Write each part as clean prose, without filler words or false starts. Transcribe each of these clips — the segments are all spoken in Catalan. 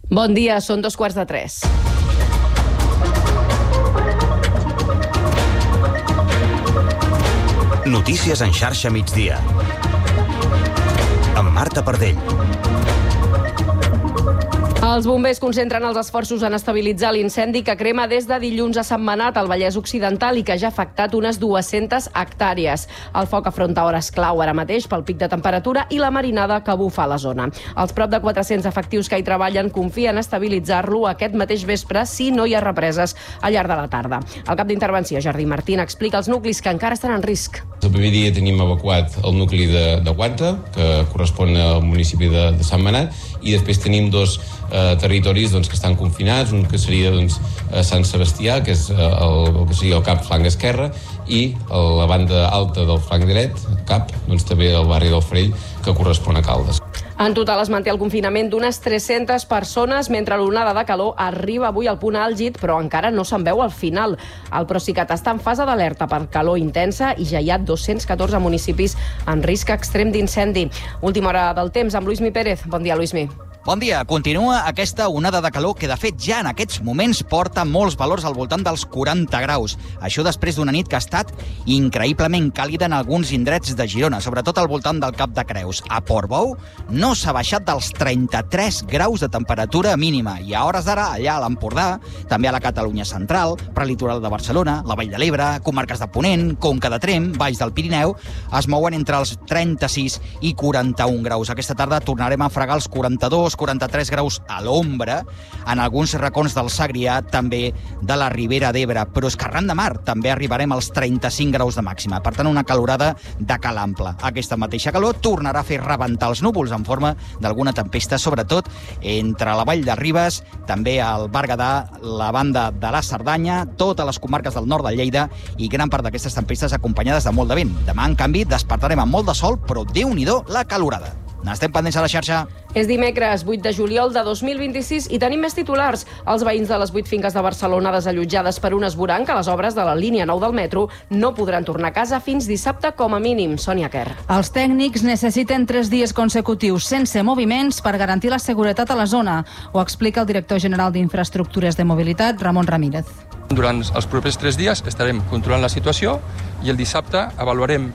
Bon dia, són 2:45. Notícies en xarxa migdia. Amb Marta Pardell. Els bombers concentren els esforços en estabilitzar l'incendi que crema des de dilluns a Sentmenat, al Vallès Occidental, i que ja ha afectat unes 200 hectàrees. El foc afronta hores clau ara mateix pel pic de temperatura i la marinada que bufa a la zona. Els prop de 400 efectius que hi treballen confien en estabilitzar-lo aquest mateix vespre si no hi ha represes al lllarg de la tarda. El cap d'intervenció, Jordi Martín, explica els nuclis que encara estan en risc. El primer dia tenim evacuat el nucli de Guanta, que correspon al municipi de Sentmenat, i després tenim dos territoris que estan confinats, un que seria Sant Sebastià, que és el que seria el cap flanc esquerre, i la banda alta del flanc dret, cap, també el barri del Frell, que correspon a Caldes. En total es manté el confinament d'unes 300 persones, mentre l'onada de calor arriba avui al punt àlgid, però encara no se'n veu al final. El Procicat està en fase d'alerta per calor intensa i ja hi ha 214 municipis en risc extrem d'incendi. Última hora del temps amb Luismi Pérez. Bon dia, Luismi. Bon dia. Continua aquesta onada de calor que, de fet, ja en aquests moments porta molts valors al voltant dels 40 graus. Això després d'una nit que ha estat increïblement càlida en alguns indrets de Girona, sobretot al voltant del Cap de Creus. A Portbou no s'ha baixat dels 33 graus de temperatura mínima i a hores d'ara, allà a l'Empordà, també a la Catalunya central, prelitoral de Barcelona, la Vall de l'Ebre, comarques de Ponent, Conca de Tremp, Valls del Pirineu, es mouen entre els 36 i 41 graus. Aquesta tarda tornarem a fregar els 42-43 graus a l'ombra en alguns racons del Segrià, també de la Ribera d'Ebre, però és que arran de mar també arribarem als 35 graus de màxima. Per tant, una calorada de cal ample. Aquesta mateixa calor tornarà a fer rebentar els núvols en forma d'alguna tempesta, sobretot entre la Vall de Ribes, també al Berguedà, la banda de la Cerdanya, totes les comarques del nord de Lleida i gran part d'aquestes tempestes acompanyades de molt de vent. Demà, en canvi, despertarem amb molt de sol, però Déu-n'hi-do la calorada. N'estem pendents a la xarxa. És dimecres, 8 de juliol de 2026 i tenim més titulars. Els veïns de les 8 finques de Barcelona desallotjades per un esvoranc que les obres de la línia 9 del metro no podran tornar a casa fins dissabte com a mínim. Sònia Kerr. Els tècnics necessiten 3 dies consecutius sense moviments per garantir la seguretat a la zona. Ho explica el director general d'Infraestructures de Mobilitat, Ramon Ramírez. Durant els propers 3 dies estarem controlant la situació i el dissabte avaluarem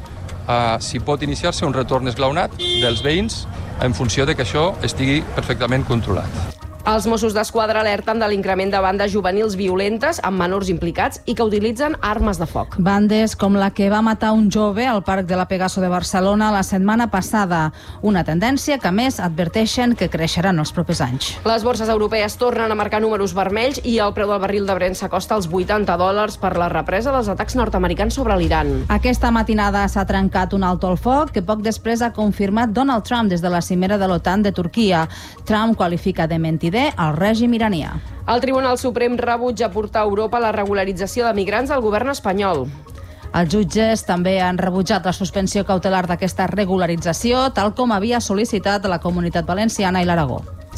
si pot iniciar-se un retorn esglaonat dels veïns en funció de que això estigui perfectament controlat. Els Mossos d'Esquadra alerten de l'increment de bandes juvenils violentes amb menors implicats i que utilitzen armes de foc. Bandes com la que va matar un jove al Parc de la Pegaso de Barcelona la setmana passada. Una tendència que, a més, adverteixen que creixerà en els propers anys. Les borses europees tornen a marcar números vermells i el preu del barril de Brent s'acosta als $80 per la represa dels atacs nord-americans sobre l'Iran. Aquesta matinada s'ha trencat un alto al foc que poc després ha confirmat Donald Trump des de la cimera de l'OTAN de Turquia. Trump qualifica de mentider al règim iranià. El Tribunal Suprem rebutja portar a Europa la regularització de migrants al govern espanyol. Els jutges també han rebutjat la suspensió cautelar d'aquesta regularització, tal com havia sol·licitat la Comunitat Valenciana i l'Aragó.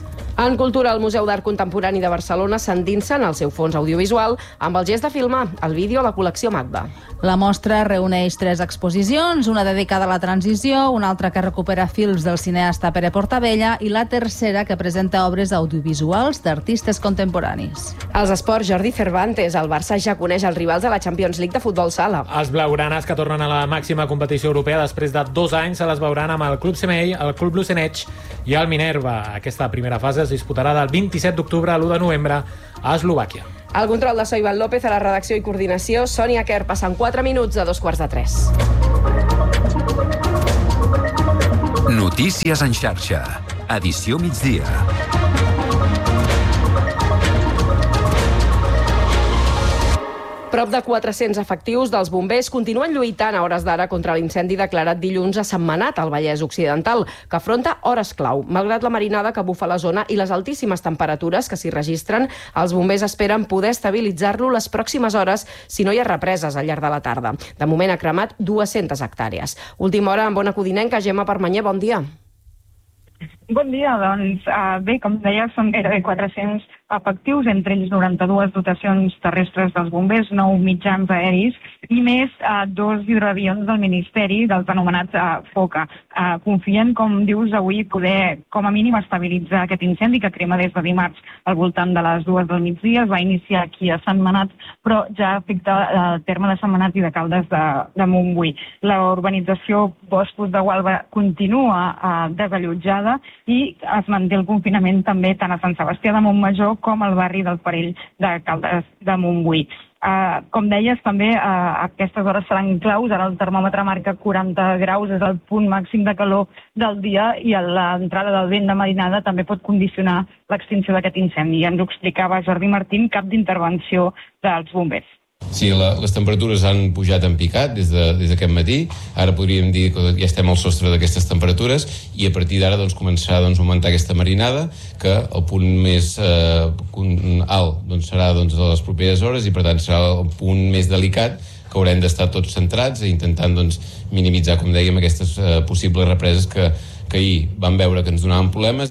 En cultura, el Museu d'Art Contemporani de Barcelona s'endinsa en el seu fons audiovisual amb el gest de filmar el vídeo a la col·lecció Magda. La mostra reuneix 3 exposicions, una dedicada a la transició, una altra que recupera films del cineasta Pere Portabella i la tercera que presenta obres audiovisuals d'artistes contemporanis. Els esports, Jordi Cervantes. El Barça ja coneix els rivals de la Champions League de futbol sala. Els blaugranes, que tornen a la màxima competició europea després de 2 anys, se les veuran amb el Club Semei, el Club Lucenetx i el Minerva. Aquesta primera fase es disputarà del 27 d'octubre a l'1 de novembre a Eslovàquia. El control de Soivan López, a la redacció i coordinació, Sònia Kerr. Passen 4 minuts a 2:45. Notícies en xarxa. Edició migdia. Prop de 400 efectius dels bombers continuen lluitant a hores d'ara contra l'incendi declarat dilluns a Sentmenat, al Vallès Occidental, que afronta hores clau. Malgrat la marinada que bufa la zona i les altíssimes temperatures que s'hi registren, els bombers esperen poder estabilitzar-lo les pròximes hores si no hi ha represes al llarg de la tarda. De moment ha cremat 200 hectàrees. Última hora amb Ona Codinenca. Gemma Permanyer, bon dia. Bon dia, doncs bé, com deia, són gairebé 400 efectius, entre ells 92 dotacions terrestres dels bombers, 9 mitjans aeris i més 2 hidroavions del Ministeri, dels anomenats FOCA. Confien, com dius, avui poder com a mínim estabilitzar aquest incendi que crema des de dimarts al voltant de les 2 del migdia. Es va iniciar aquí a Sentmenat, però ja afecta el terme de Sentmenat i de Caldes de Montbui. La urbanització Boscos de Gualba continua desallotjada i es manté el confinament també tant a Sant Sebastià de Montmajor com al barri del Parell de Caldes de Montbui. Com deies, també aquestes hores seran claus. Ara el termòmetre marca 40 graus, és el punt màxim de calor del dia, i l'entrada del vent de marinada també pot condicionar l'extinció d'aquest incendi. Ens ho explicava Jordi Martín, cap d'intervenció dels bombers. Sí, les temperatures han pujat en picat des d'aquest matí. Ara podríem dir que ja estem al sostre d'aquestes temperatures i a partir d'ara començarà a augmentar aquesta marinada, que el punt més alt serà a les properes hores i per tant serà el punt més delicat que haurem d'estar tots centrats i intentant minimitzar, com dèiem, aquestes possibles represes que ahir vam veure que ens donaven problemes.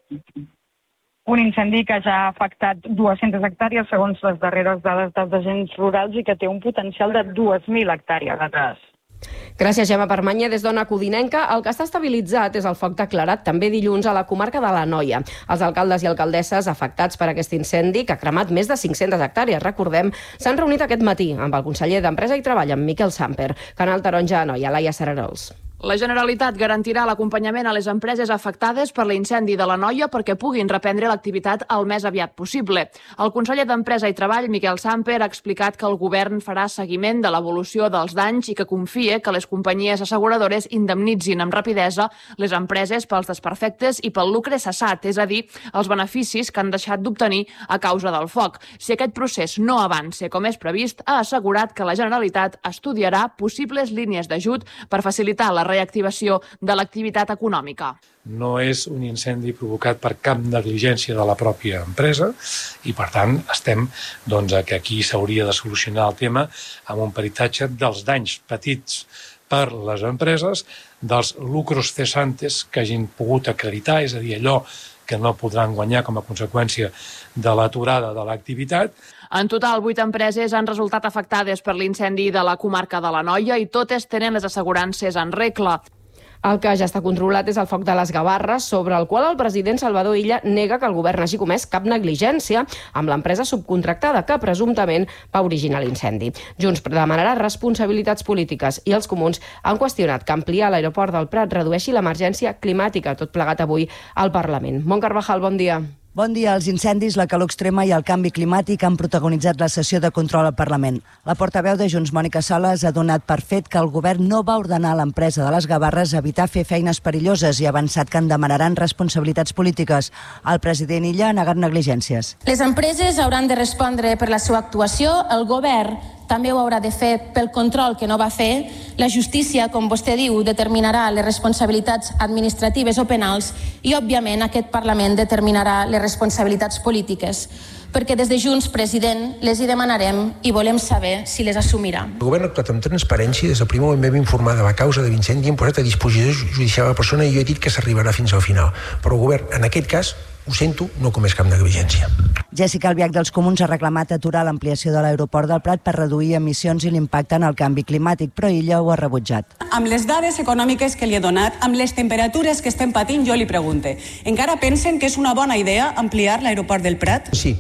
Un incendi que ja ha afectat 200 hectàrees, segons les darreres dades dels agents rurals, i que té un potencial de 2.000 hectàrees. Gràcies, Gemma Permanya. Des d'Ona Codinenca, el que està estabilitzat és el foc declarat també dilluns a la comarca de l'Anoia. Els alcaldes i alcaldesses afectats per aquest incendi, que ha cremat més de 500 hectàrees, recordem, s'han reunit aquest matí amb el conseller d'Empresa i Treball, amb Miquel Samper. Canal Taronja, Anoia, Laia Serarols. La Generalitat garantirà l'acompanyament a les empreses afectades per l'incendi de l'Anoia perquè puguin reprendre l'activitat el més aviat possible. El conseller d'Empresa i Treball, Miquel Samper, ha explicat que el govern farà seguiment de l'evolució dels danys i que confia que les companyies asseguradores indemnitzin amb rapidesa les empreses pels desperfectes i pel lucre cessat, és a dir, els beneficis que han deixat d'obtenir a causa del foc. Si aquest procés no avança com és previst, ha assegurat que la Generalitat estudiarà possibles línies d'ajut per facilitar la reactivació de l'activitat econòmica. No és un incendi provocat per cap negligència de la pròpia empresa i, per tant, estem que aquí s'hauria de solucionar el tema amb un peritatge dels danys petits per les empreses, dels lucros cesantes que hagin pogut acreditar, és a dir, allò que no podran guanyar com a conseqüència de l'aturada de l'activitat. En total, 8 empreses han resultat afectades per l'incendi de la comarca de l'Anoia i totes tenen les assegurances en regla. El que ja està controlat és el foc de les Gavarres, sobre el qual el president Salvador Illa nega que el govern hagi comès cap negligència amb l'empresa subcontractada que presumptament va originar l'incendi. Junts demanarà responsabilitats polítiques i els comuns han qüestionat que ampliar l'aeroport del Prat redueixi l'emergència climàtica, tot plegat avui al Parlament. Mont Carvajal, bon dia. Bon dia. Els incendis, la calor extrema i el canvi climàtic han protagonitzat la sessió de control al Parlament. La portaveu de Junts, Mònica Sales, ha donat per fet que el govern no va ordenar a l'empresa de les Gavarres evitar fer feines perilloses i ha avançat que en demanaran responsabilitats polítiques. El president Illa ha negat negligències. Les empreses hauran de respondre per la seva actuació, el govern també ho haurà de fer pel control que no va fer. La justícia, com vostè diu, determinarà les responsabilitats administratives o penals i, òbviament, aquest Parlament determinarà les responsabilitats polítiques. Perquè des de Junts, president, les hi demanarem i volem saber si les assumirà. El govern ha actuat amb transparència. Des del primer moment vam informar de la causa de l'incendi i hem posat a disposició judicial la persona i jo he dit que s'arribarà fins al final. Però el govern, en aquest cas, ho sento, no comès cap negligència. Jessica Albiach dels Comuns ha reclamat aturar l'ampliació de l'aeroport del Prat per reduir emissions i l'impacte en el canvi climàtic, però ella ho ha rebutjat. Amb les dades econòmiques que li he donat, amb les temperatures que estem patint, jo li pregunte, encara pensen que és una bona idea ampliar l'aeroport del Prat? Sí,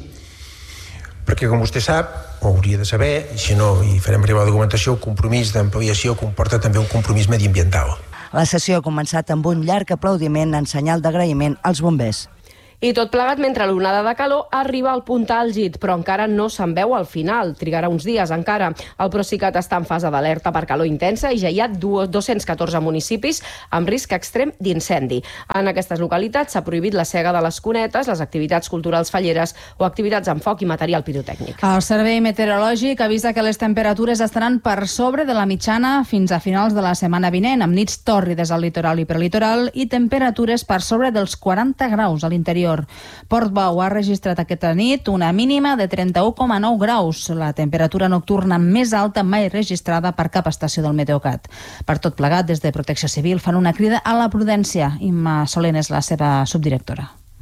perquè com vostè sap, o hauria de saber, i si no hi farem arribar la documentació, el compromís d'ampliació comporta també un compromís mediambiental. La sessió ha començat amb un llarg aplaudiment en senyal d'agraïment als bombers. I tot plegat mentre l'onada de calor arriba al punt àlgid, però encara no se'n veu al final. Trigarà uns dies encara. El Procicat està en fase d'alerta per calor intensa i ja hi ha 214 municipis amb risc extrem d'incendi. En aquestes localitats s'ha prohibit la sega de les cunetes, les activitats culturals falleres o activitats amb foc i material pirotècnic. El Servei Meteorològic avisa que les temperatures estaran per sobre de la mitjana fins a finals de la setmana vinent, amb nits tòrrides al litoral i prelitoral i temperatures per sobre dels 40 graus a l'interior. Portbou ha registrat aquesta nit una mínima de 31,9 graus, la temperatura nocturna més alta mai registrada per cap estació del Meteocat. Per tot plegat, des de Protecció Civil fan una crida a la prudència. Imma Solent és la seva subdirectora.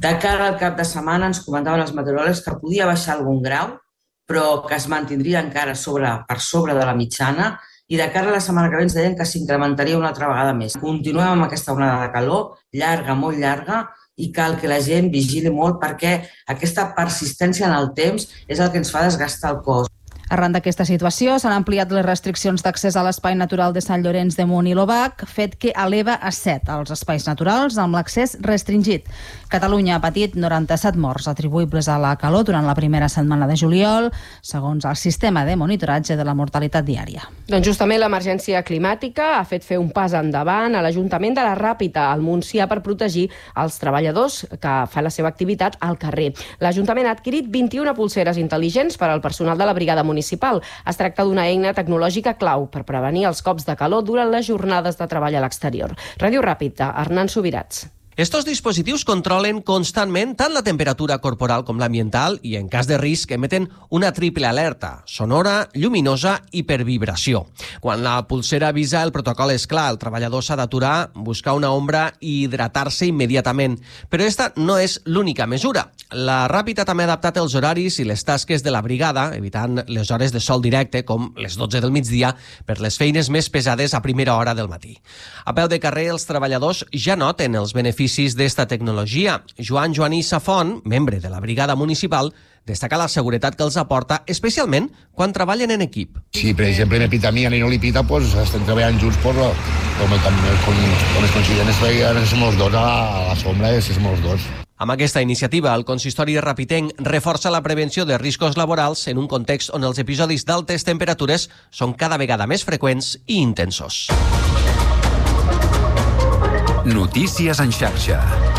De cara al cap de setmana ens comentaven els meteoròlegs que podia baixar algun grau, però que es mantindria encara per sobre de la mitjana, i de cara a la setmana que ve ens deien que s'incrementaria una altra vegada més. Continuem amb aquesta onada de calor, llarga, molt llarga, i cal que la gent vigili molt perquè aquesta persistència en el temps és el que ens fa desgastar el cos. Arran d'aquesta situació, s'han ampliat les restriccions d'accés a l'espai natural de Sant Llorenç de Munt i l'Obac, fet que eleva a 7 els espais naturals amb l'accés restringit. Catalunya ha patit 97 morts atribuïbles a la calor durant la primera setmana de juliol, segons el sistema de monitoratge de la mortalitat diària. Doncs justament l'emergència climàtica ha fet fer un pas endavant a l'Ajuntament de la Ràpita, al Montsià, per protegir els treballadors que fan la seva activitat al carrer. L'Ajuntament ha adquirit 21 pulseres intel·ligents per al personal de la brigada municipal. Es tracta d'una eina tecnològica clau per prevenir els cops de calor durant les jornades de treball a l'exterior. Ràdio Ràpita, Hernán Subirats. Estos dispositius controlen constantment tant la temperatura corporal com l'ambiental i, en cas de risc, emeten una triple alerta, sonora, lluminosa i per vibració. Quan la pulsera avisa, el protocol és clar. El treballador s'ha d'aturar, buscar una ombra i hidratar-se immediatament. Però esta no és l'única mesura. La Ràpita també ha adaptat els horaris i les tasques de la brigada, evitant les hores de sol directe, com les 12 del migdia, per les feines més pesades a primera hora del matí. A peu de carrer, els treballadors ja noten els beneficis d'esta tecnologia. Joan Joaní Safont, membre de la brigada municipal, destaca la seguretat que els aporta, especialment quan treballen en equip. Si, per exemple, me pita a mi i no li pita, doncs estem treballant junts, com es consideren som els dos a la sombra, som els dos. Amb aquesta iniciativa, el consistori rapitenc reforça la prevenció de riscos laborals en un context on els episodis d'altes temperatures són cada vegada més freqüents i intensos. Notícies en xarxa.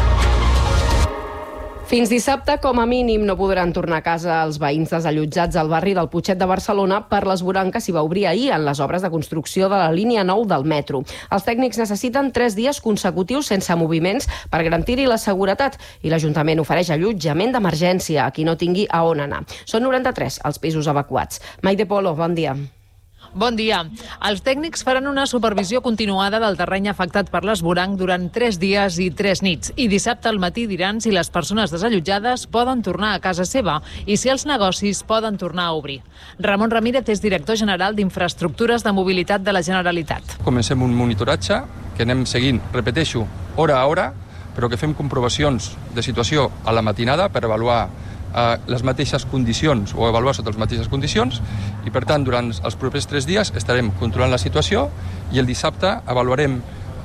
Fins dissabte, com a mínim, no podran tornar a casa els veïns desallotjats al barri del Putxet de Barcelona per l'esvoranc que s'hi va obrir ahir en les obres de construcció de la línia 9 del metro. Els tècnics necessiten 3 dies consecutius sense moviments per garantir-hi la seguretat i l'Ajuntament ofereix allotjament d'emergència a qui no tingui a on anar. Són 93 els pisos evacuats. Maite Polo, bon dia. Bon dia. Els tècnics faran una supervisió continuada del terreny afectat per l'esvoranc durant 3 dies i 3 nits. I dissabte al matí diran si les persones desallotjades poden tornar a casa seva i si els negocis poden tornar a obrir. Ramon Ramírez és director general d'Infraestructures de Mobilitat de la Generalitat. Comencem un monitoratge que anem seguint, repeteixo, hora a hora, però que fem comprovacions de situació a la matinada per avaluar les mateixes condicions o avaluar sota les mateixes condicions i, per tant, durant els propers 3 dies estarem controlant la situació i el dissabte avaluarem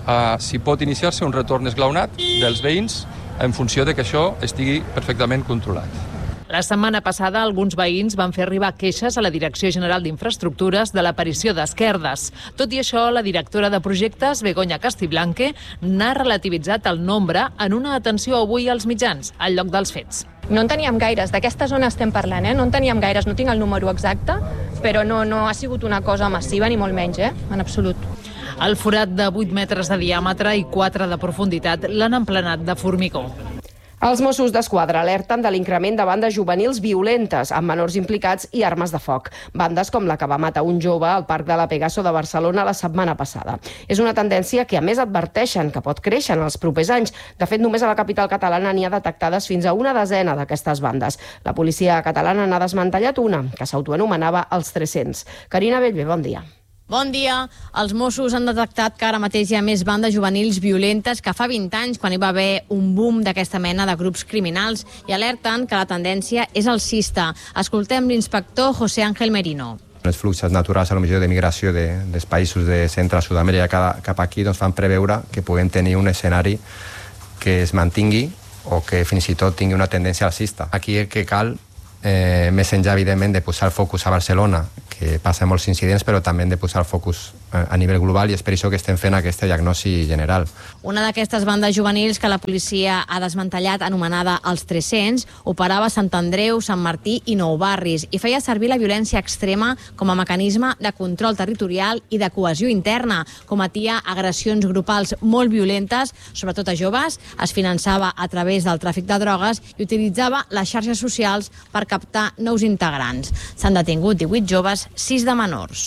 si pot iniciar-se un retorn esglaonat dels veïns en funció de que això estigui perfectament controlat. La setmana passada, alguns veïns van fer arribar queixes a la Direcció General d'Infraestructures de l'aparició d'esquerdes. Tot i això, la directora de projectes, Begoña Castiblanque, n'ha relativitzat el nombre en una atenció avui als mitjans, al lloc dels fets. No en teníem gaires, d'aquesta zona estem parlant, no en teníem gaires, no tinc el número exacte, però no ha sigut una cosa massiva ni molt menys, en absolut. El forat de 8 metres de diàmetre i 4 de profunditat l'han emplenat de formigó. Els Mossos d'Esquadra alerten de l'increment de bandes juvenils violentes, amb menors implicats i armes de foc. Bandes com la que va matar un jove al Parc de la Pegaso de Barcelona la setmana passada. És una tendència que, a més, adverteixen que pot créixer en els propers anys. De fet, només a la capital catalana n'hi ha detectades fins a una desena d'aquestes bandes. La policia catalana n'ha desmantellat una, que s'autoanomenava els 300. Carina Bellver, bon dia. Bon dia. Els Mossos han detectat que ara mateix hi ha més bandes juvenils violentes que fa 20 anys, quan hi va haver un boom d'aquesta mena de grups criminals, i alerten que la tendència és alcista. Escoltem l'inspector José Ángel Merino. Els fluxos naturals, potser de migració dels països de Centre Sud-amèrica cap aquí, fan preveure que puguem tenir un escenari que es mantingui o que fins i tot tingui una tendència alcista. Aquí el que cal, més enllà, evidentment, de posar el focus a Barcelona, que passa molts incidents, però també hem de posar el focus a nivell global, i és per això que estem fent aquesta diagnosi general. Una d'aquestes bandes juvenils que la policia ha desmantellat, anomenada els 300, operava a Sant Andreu, Sant Martí i Nou Barris, i feia servir la violència extrema com a mecanisme de control territorial i de cohesió interna. Cometia agressions grupals molt violentes, sobretot a joves, es finançava a través del tràfic de drogues i utilitzava les xarxes socials per captar nous integrants. S'han detingut 18 joves, 6 de menors.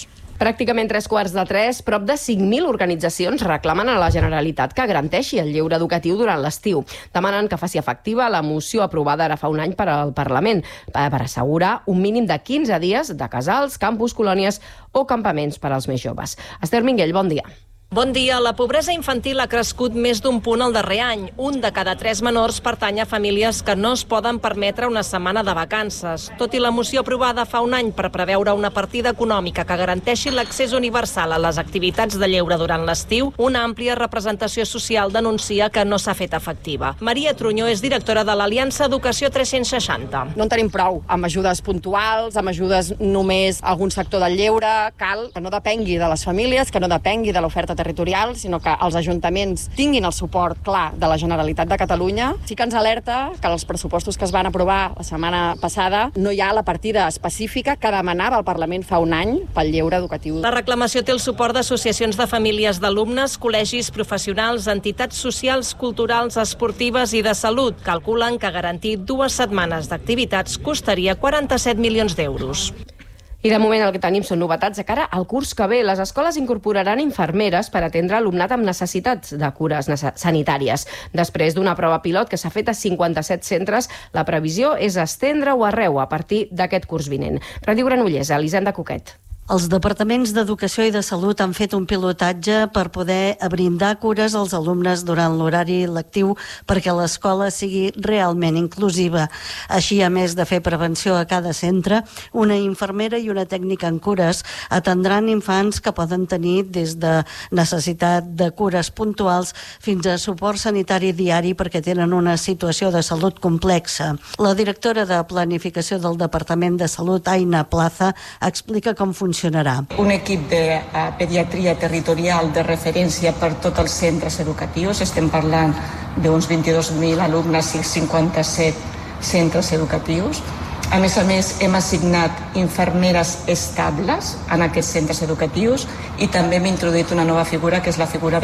Pràcticament 3:15, prop de 5.000 organitzacions reclamen a la Generalitat que garanteixi el lleure educatiu durant l'estiu. Demanen que faci efectiva la moció aprovada ara fa un any per al Parlament per assegurar un mínim de 15 dies de casals, campus, colònies o campaments per als més joves. Esther Minguell, bon dia. Bon dia. La pobresa infantil ha crescut més d'un punt el darrer any. Un de cada 3 menors pertany a famílies que no es poden permetre una setmana de vacances. Tot i la moció aprovada fa un any per preveure una partida econòmica que garanteixi l'accés universal a les activitats de lleure durant l'estiu, una àmplia representació social denuncia que no s'ha fet efectiva. Maria Trunyó és directora de l'Aliança Educació 360. No en tenim prou amb ajudes puntuals, amb ajudes només a algun sector del lleure. Cal que no depengui de les famílies, que no depengui de l'oferta territorial, sinó que els ajuntaments tinguin el suport clar de la Generalitat de Catalunya. Sí que ens alerta que els pressupostos que es van aprovar la setmana passada no hi ha la partida específica que demanava el Parlament fa un any pel lleure educatiu. La reclamació té el suport d'associacions de famílies d'alumnes, col·legis professionals, entitats socials, culturals, esportives i de salut. Calculen que garantir 2 setmanes d'activitats costaria 47 milions d'euros. I de moment el que tenim són novetats de cara al curs que ve. Les escoles incorporaran infermeres per atendre alumnat amb necessitats de cures sanitàries. Després d'una prova pilot que s'ha fet a 57 centres, la previsió és estendre-ho arreu a partir d'aquest curs vinent. Ràdio Granollers, Elisenda Coquet. Els departaments d'Educació i de Salut han fet un pilotatge per poder brindar cures als alumnes durant l'horari lectiu perquè l'escola sigui realment inclusiva. Així, a més de fer prevenció a cada centre, una infermera i una tècnica en cures atendran infants que poden tenir des de necessitat de cures puntuals fins a suport sanitari diari perquè tenen una situació de salut complexa. La directora de Planificació del Departament de Salut, Aina Plaza, explica com funcionarà. Un equip de pediatria territorial de referència per tots els centres educatius. Estem parlant d'uns 22.000 alumnes i 57 centres educatius. A més, hem assignat infermeres estables en aquests centres educatius i també hem introduït una nova figura, que és la figura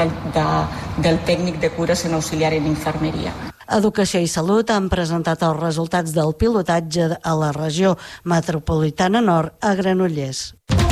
del tècnic de cures en auxiliar en infermeria. Educació i Salut han presentat els resultats del pilotatge a la regió metropolitana nord a Granollers.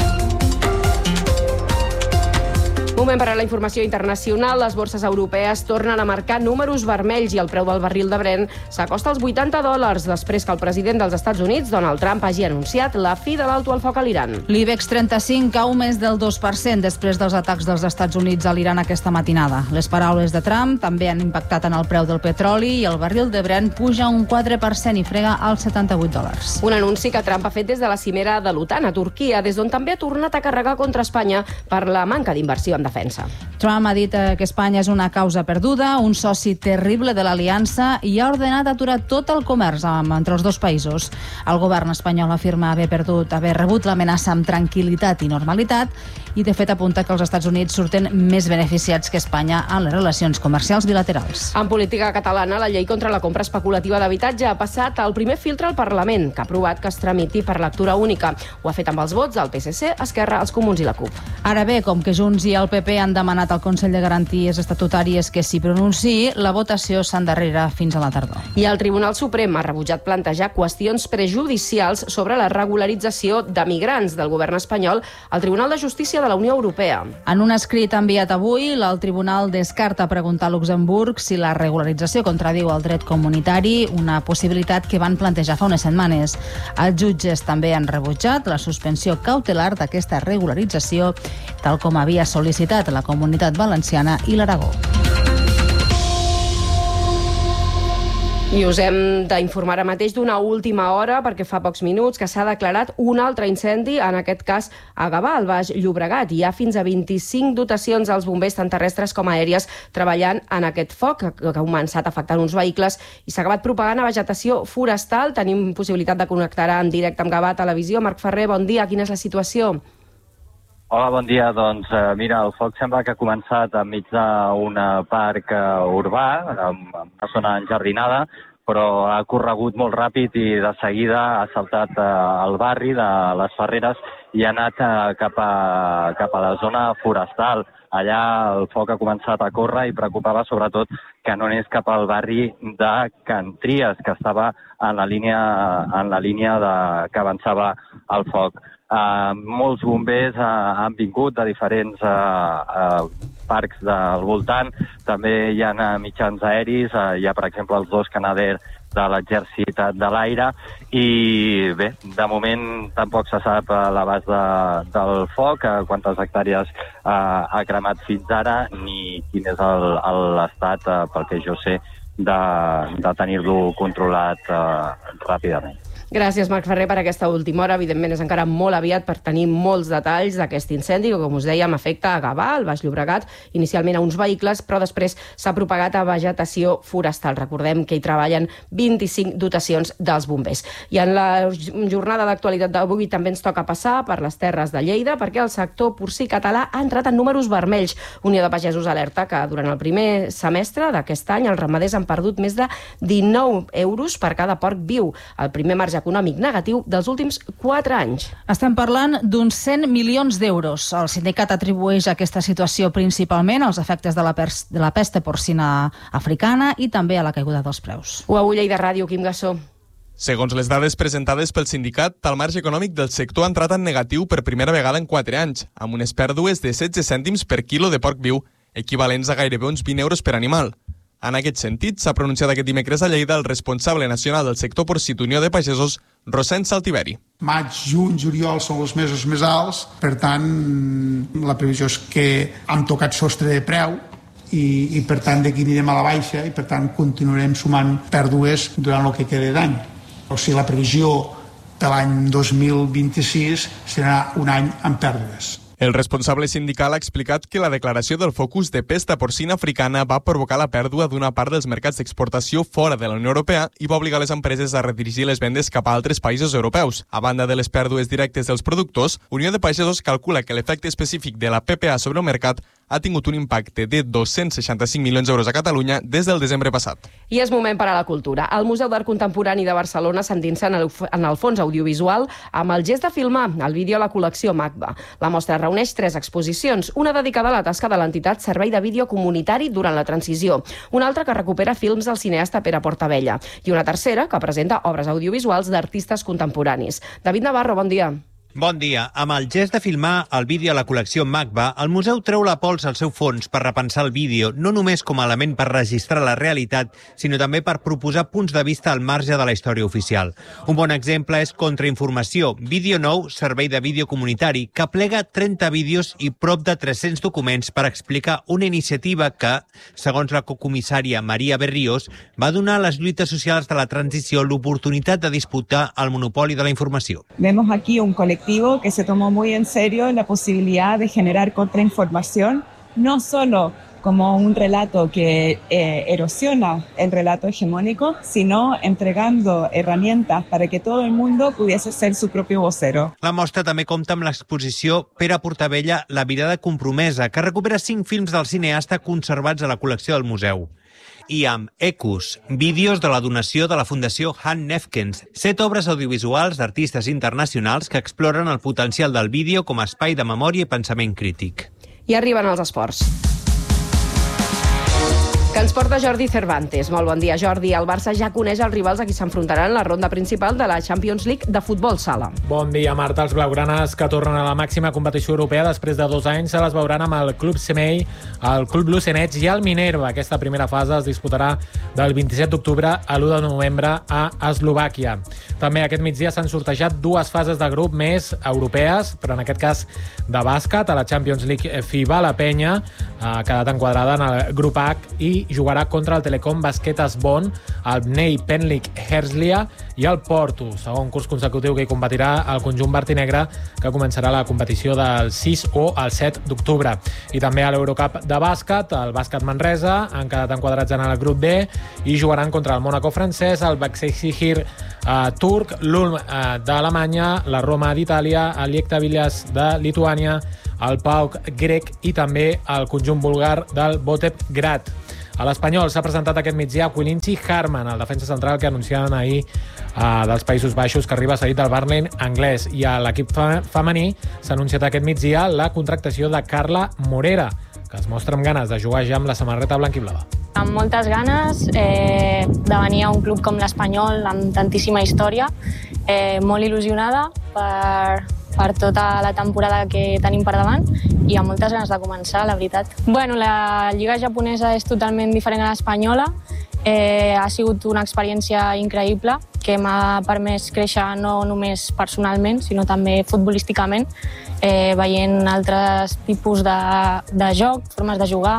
Moment per a la informació internacional. Les borses europees tornen a marcar números vermells i el preu del barril de Brent s'acosta als $80 després que el president dels Estats Units, Donald Trump, hagi anunciat la fi de l'alto al foc a l'Iran. L'IBEX 35 cau més del 2% després dels atacs dels Estats Units a l'Iran aquesta matinada. Les paraules de Trump també han impactat en el preu del petroli i el barril de Brent puja un 4% i frega als $78. Un anunci que Trump ha fet des de la cimera de l'OTAN a Turquia, des d'on també ha tornat a carregar contra Espanya per la manca d'inversió en defensa. Trump ha dit que Espanya és una causa perduda, un soci terrible de l'aliança i ha ordenat aturar tot el comerç entre els dos països. El govern espanyol afirma haver rebut l'amenaça amb tranquil·litat i normalitat i de fet apunta que els Estats Units surten més beneficiats que Espanya en les relacions comercials bilaterals. En política catalana, la llei contra la compra especulativa d'habitatge ha passat al primer filtre al Parlament, que ha aprovat que es tramiti per lectura única. Ho ha fet amb els vots del PSC, Esquerra, els Comuns i la CUP. Ara bé, com que Junts i el PP han demanat al Consell de Garanties Estatutàries que s'hi pronunciï, la votació s'endarrera fins a la tardor. I el Tribunal Suprem ha rebutjat plantejar qüestions prejudicials sobre la regularització de migrants del govern espanyol al Tribunal de Justícia de la Unió Europea. En un escrit enviat avui, el Tribunal descarta preguntar a Luxemburg si la regularització contradiu el dret comunitari, una possibilitat que van plantejar fa unes setmanes. Els jutges també han rebutjat la suspensió cautelar d'aquesta regularització, tal com havia sol·licitat la Comunitat Valenciana i l'Aragó. I us hem d'informar ara mateix d'una última hora, perquè fa pocs minuts que s'ha declarat un altre incendi, en aquest cas a Gavà, al Baix Llobregat. Hi ha fins a 25 dotacions als bombers, tant terrestres com aèries, treballant en aquest foc, que ha començat afectant uns vehicles i s'ha acabat propagant a vegetació forestal. Tenim possibilitat de connectar en directe amb Gavà Televisió. Marc Ferrer, bon dia. Quina és la situació? Hola, bon dia. Doncs mira, el foc sembla que ha començat enmig d'un parc urbà, una zona enjardinada, però ha corregut molt ràpid i de seguida ha saltat al barri de les Ferreres i ha anat cap a la zona forestal. Allà el foc ha començat a córrer i preocupava sobretot que no anés cap al barri de Can Tries, que estava en la línia que avançava el foc. Molts bombers han vingut de diferents parcs del voltant, també hi ha mitjans aeris, hi ha per exemple els 2 Canadair de l'Exèrcit de l'Aire i bé, de moment tampoc se sap l'abast del foc, quantes hectàrees ha cremat fins ara ni quin és l'estat, pel que jo sé, de tenir-lo controlat ràpidament. Gràcies, Marc Ferrer, per aquesta última hora. Evidentment, és encara molt aviat per tenir molts detalls d'aquest incendi que, com us dèiem, afecta a Gavà, al Baix Llobregat, inicialment a uns vehicles, però després s'ha propagat a vegetació forestal. Recordem que hi treballen 25 dotacions dels bombers. I en la jornada d'actualitat d'avui també ens toca passar per les Terres de Lleida, perquè el sector porcí català ha entrat en números vermells. Unió de Pagesos alerta que durant el primer semestre d'aquest any els ramaders han perdut més de 19 euros per cada porc viu, el primer marge econòmic negatiu dels últims 4 anys. Estem parlant d'uns 100 milions d'euros. El sindicat atribueix aquesta situació principalment als efectes de la pesta porcina africana i també a la caiguda dels preus. Ho avui Lleida Ràdio, Quim Gassó. Segons les dades presentades pel sindicat, el marge econòmic del sector ha entrat en negatiu per primera vegada en 4 anys, amb unes pèrdues de 16 cèntims per quilo de porc viu, equivalents a gairebé uns 20 euros per animal. En aquest sentit, s'ha pronunciat aquest dimecres a Lleida el responsable nacional del sector porcí d'Unió de Pagesos, Rossend Saltiveri. Maig, juny, juliol són els mesos més alts, per tant, la previsió és que hem tocat sostre de preu i per tant, d'aquí anirem a la baixa i, per tant, continuarem sumant pèrdues durant el que queda d'any. O sigui, la previsió de l'any 2026 serà un any amb pèrdues. El responsable sindical ha explicat que la declaració del focus de pesta porcina africana va provocar la pèrdua d'una part dels mercats d'exportació fora de la Unió Europea i va obligar les empreses a redirigir les vendes cap a altres països europeus. A banda de les pèrdues directes dels productors, Unió de Pagesos calcula que l'efecte específic de la PPA sobre el mercat ha tingut un impacte de 265 milions d'euros a Catalunya des del desembre passat. I és moment per a la cultura. El Museu d'Art Contemporani de Barcelona s'endinsa en el fons audiovisual amb el gest de filmar el vídeo a la col·lecció MACBA. La mostra reuneix 3 exposicions, una dedicada a la tasca de l'entitat Servei de Vídeo Comunitari durant la transició, una altra que recupera films del cineasta Pere Portabella i una tercera que presenta obres audiovisuals d'artistes contemporanis. David Navarro, bon dia. Bon dia. Amb el gest de filmar el vídeo a la col·lecció MACBA, el museu treu la pols al seu fons per repensar el vídeo, no només com a element per registrar la realitat, sinó també per proposar punts de vista al marge de la història oficial. Un bon exemple és Contrainformació, vídeo nou, servei de vídeo comunitari, que plega 30 vídeos i prop de 300 documents per explicar una iniciativa que, segons la cocomissària Maria Berrios, va donar a les lluites socials de la transició l'oportunitat de disputar el monopoli de la informació. Vemos aquí un colectivo que se tomó muy en serio la posibilidad de generar contrainformación, no solo como un relato que erosiona el relato hegemónico, sino entregando herramientas para que todo el mundo pudiese ser su propio vocero. La mostra també compta amb l'exposició Pere Portabella, la mirada compromesa, que recupera 5 films del cineasta conservats a la col·lecció del museu. I amb Ecus, vídeos de la donació de la Fundació Han Nefkens, 7 obres audiovisuals d'artistes internacionals que exploren el potencial del vídeo com a espai de memòria i pensament crític. I arriben els esports. Que ens porta Jordi Cervantes. Molt bon dia, Jordi. El Barça ja coneix els rivals a qui s'enfrontaran en la ronda principal de la Champions League de futbol sala. Bon dia, Marta. Els blaugranes que tornen a la màxima competició europea després de 2 anys se les veuran amb el Club Semei, el Club Lucenets i el Minerva. Aquesta primera fase es disputarà del 27 d'octubre a l'1 de novembre a Eslovàquia. També aquest migdia s'han sortejat 2 fases de grup més europees, però en aquest cas de bàsquet. A la Champions League FIBA, la Penya ha quedat enquadrada en el grup H i jugarà contra el Telecom Basquetas Bonn, el Bnei Penlik Herzliya i el Porto, segon curs consecutiu que hi competirà el conjunt verd i negre, que començarà la competició del 6 o el 7 d'octubre. I també a l'Eurocup de bàsquet, el Bàsquet Manresa han quedat enquadrats en el grup B i jugaran contra el Mónaco francès, el Başakşehir turc, l'Ulm d'Alemanya, la Roma d'Itàlia, el Liekta Vilnius de Lituània, el PAOK grec i també el conjunt búlgar del Botevgrad. A l'Espanyol s'ha presentat aquest migdia Quilinci Harman, el defensa central que anunciaven ahir dels Països Baixos, que arriba cedit del Burnley anglès. I a l'equip femení s'ha anunciat aquest migdia la contractació de Carla Morera, que es mostra amb ganes de jugar ja amb la samarreta blanc-i-blava. Amb moltes ganes de venir a un club com l'Espanyol, amb tantíssima història, molt il·lusionada, per tota la temporada que tenim per davant i amb moltes ganes de començar, la veritat. Bueno, la lliga japonesa és totalment diferent a l'espanyola. Ha sigut una experiència increïble que m'ha permès créixer no només personalment, sinó també futbolísticament, veient altres tipus de joc, formes de jugar,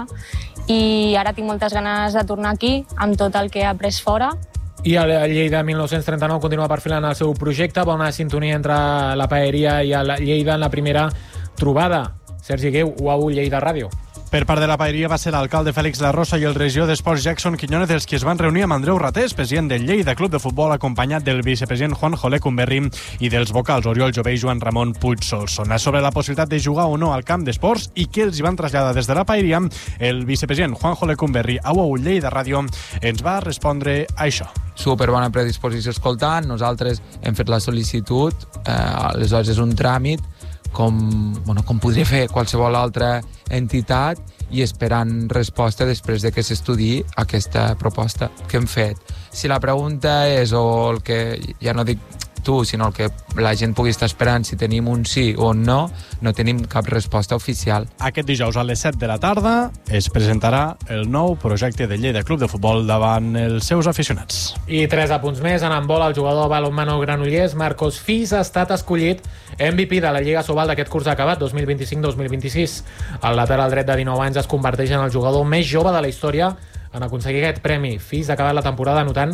i ara tinc moltes ganes de tornar aquí amb tot el que he après fora. I el Lleida 1939 continua perfilant el seu projecte. Bona sintonia entre la Paeria i el Lleida en la primera trobada. Sergi Gueu, UAU Lleida Ràdio. Per part de la Paeria va ser l'alcalde Fèlix La Rosa i el regidor d'Esports Jackson Quiñones els qui es van reunir amb Andreu Ratés, president del Lleida Club de Futbol, acompanyat del vicepresident Juan Jolé Cumberri i dels vocals Oriol Jové i Joan Ramon Puig Solsona. Sobre la possibilitat de jugar o no al camp d'esports i què els hi van traslladar des de la Paeria, el vicepresident Juan Jolé Cumberri a UAU Lleida Ràdio ens va respondre a això. Superbona predisposició escoltant, nosaltres hem fet la sol·licitud, aleshores és un tràmit com podria fer qualsevol altra entitat i esperant resposta després de que s'estudiï aquesta proposta que hem fet. Si la pregunta és, o el que ja no dic tu, sinó el que la gent pugui estar esperant si tenim un sí o un no, no tenim cap resposta oficial. Aquest dijous a les 7 de la tarda es presentarà el nou projecte de Lleida Club de Futbol davant els seus aficionats. I 3 apunts més. En handbol, el jugador balonmano granollers Marcos Fis ha estat escollit MVP de la Lliga Sobal d'aquest curs acabat, 2025-2026. El lateral dret de 19 anys es converteix en el jugador més jove de la història en aconseguir aquest premi. Fis ha acabat la temporada anotant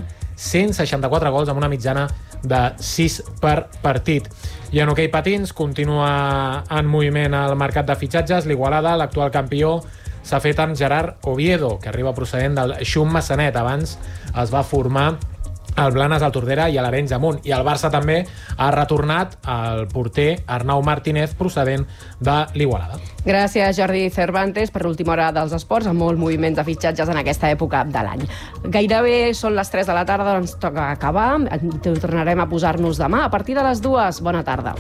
164 gols amb una mitjana de 6 per partit. I en hoquei patins continua en moviment el mercat de fitxatges. L'Igualada, l'actual campió, s'ha fet amb Gerard Oviedo, que arriba procedent del Xum Massanet. Abans es va formar el Blanes, el Tordera i l'Arenys Amunt. I el Barça també ha retornat el porter Arnau Martínez, procedent de l'Igualada. Gràcies, Jordi Cervantes, per l'última hora dels esports, amb molt moviment de fitxatges en aquesta època de l'any. Gairebé són les 3 de la tarda, ens toca acabar. Tornarem a posar-nos demà a partir de les 2. Bona tarda.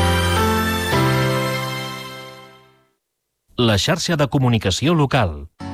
La xarxa de comunicació local.